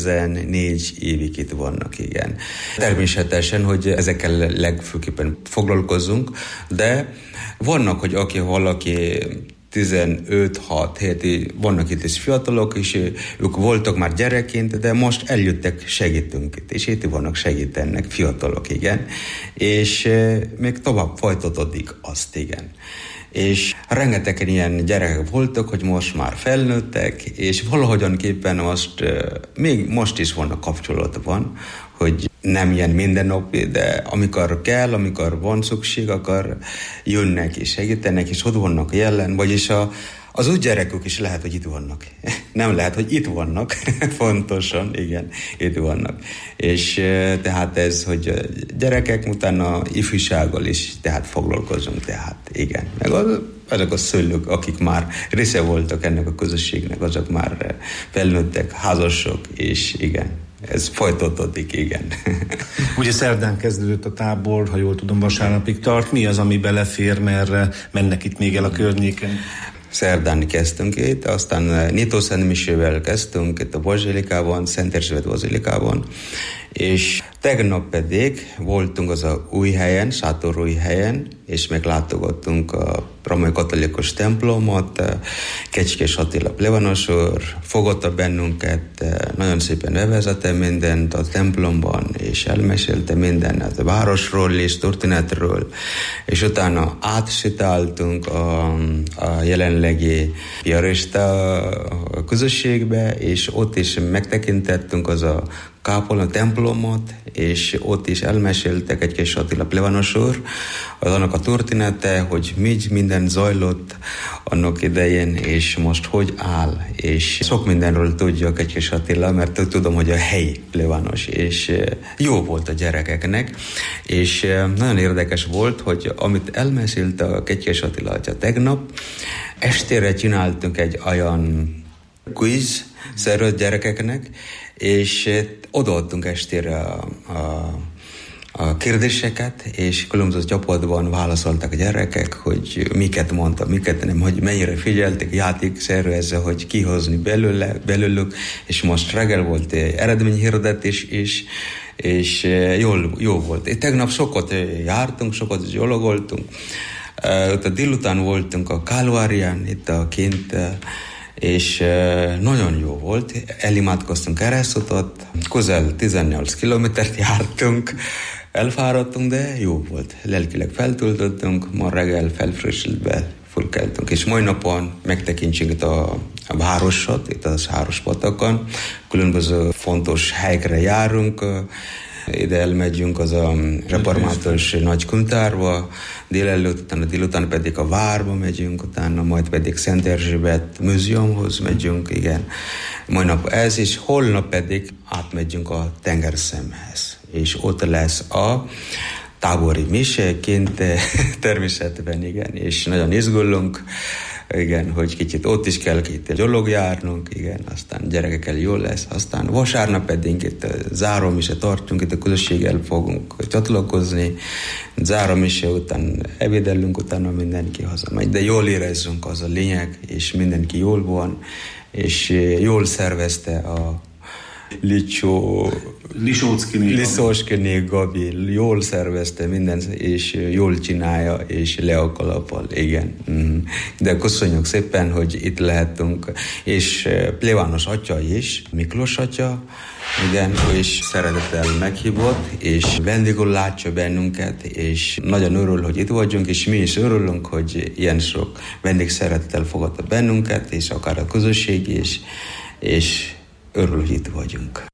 14 évig itt vannak, igen. Természetesen, hogy ezekkel legfőképpen foglalkozunk, de vannak, hogy aki valaki 15-6 héti, vannak itt is fiatalok, és ők voltak már gyerekként, de most eljöttek, segítünk itt, és itt vannak, segítenek, fiatalok, igen. És még tovább folytatódik azt, igen. És rengeteg ilyen gyerekek voltak, hogy most már felnőttek, és valahogyanképpen még most is vannak kapcsolatban, hogy nem ilyen mindennapi, de amikor kell, amikor van szükség, akkor jönnek és segítenek, és ott vannak jelen, vagyis az úgy gyerekek is lehet, hogy itt vannak. Nem lehet, hogy itt vannak, fontosan, igen, itt vannak. És tehát ez, hogy gyerekek utána ifjúsággal is tehát foglalkozunk, tehát igen. Meg azok a szülők, akik már része voltak ennek a közösségnek, azok már felnőttek, házasok, és igen. Ez folytatódik, igen. Ugye szerdán kezdődött a tábor, ha jól tudom, vasárnapig tart. Mi az, ami belefér, mert mennek itt még el a környéken? Szerdán kezdtünk itt, aztán Nyitó Szent Misével kezdtünk itt a Bazilikában, Szent Erzsébet Bazilikában, és tegnap pedig voltunk az a új helyen, Sátorúj helyen, és meglátogattunk a római katolikus templomot, Kecskés Attila plébános úr fogadta bennünket, nagyon szépen bevezette mindent a templomban, és elmesélte mindent a városról és történetről, és utána átsétáltunk a jelenlegi piarista közösségbe, és ott is megtekintettünk az a kápolna templomot, és ott is elmeséltek Kecskés Attila plébános úr, annak a története, hogy minden zajlott annak idején, és most hogy áll, és sok mindenről tudja Kecskés Attila, mert tudom, hogy a helyi plébános, és jó volt a gyerekeknek, és nagyon érdekes volt, hogy amit elmesélt a Kecskés Attila atya tegnap, estére csináltunk egy olyan quiz szervezett gyerekeknek, és odaadtunk estére a kérdéseket, és különböző csapatban válaszoltak a gyerekek, hogy miket mondtak, miket nem, hogy mennyire figyeltek játékszervezve, hogy kihozni belőlük, és most reggel volt eredményhirdetés is, és jó volt. Tegnap sokat jártunk, sokat gyalogoltunk, délután voltunk a Kalvárián, itt a kint, és nagyon jó volt, elimádkoztunk keresztutat, közel 18 kilométert jártunk, elfáradtunk, de jó volt. Lelkileg feltöltöttünk, ma reggel felfrissültbe fölkeltünk, és mai napon megtekintsünk itt a városot, itt a Sárospatakon, különböző fontos helyekre járunk, ide elmegyünk az a református nagy könyvtárba, délután pedig a várba megyünk, utána majd pedig Szent Erzsébet múzeumhoz megyünk, igen. Mai nap ez, és holnap pedig átmegyünk a tengerszemhez, és ott lesz a tábori miseként természetben, igen, és nagyon izgulunk, igen, hogy kicsit ott is kell itt gyalog járnunk, igen, aztán gyerekekkel jól lesz, aztán vasárnap pedig itt zárómise tartunk, itt a közösséggel fogunk csatlakozni, zárómise után ebédelünk, utána mindenki hazamegy, de jól érezzünk, az a lényeg, és mindenki jól van, és jól szervezte a Lisóckiné Gabi jól szervezte mindent, és jól csinálja, és le a kalappal, igen. De köszönjük szépen, hogy itt lehetünk, és plébános atya is, Miklós atya, igen, és szeretettel meghívott, és vendégül látja bennünket, és nagyon örül, hogy itt vagyunk, és mi is örülünk, hogy ilyen sok vendég szeretettel fogadta bennünket, és akár a közösség is, és örül, hogy itt vagyunk.